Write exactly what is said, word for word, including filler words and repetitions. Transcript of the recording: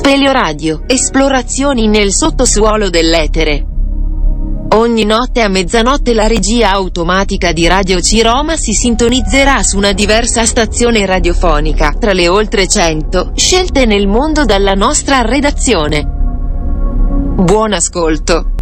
Speleoradio, esplorazioni nel sottosuolo dell'etere. Ogni notte a mezzanotte la regia automatica di Radio Ciroma si sintonizzerà su una diversa stazione radiofonica, tra le oltre cento scelte nel mondo dalla nostra redazione. Buon ascolto.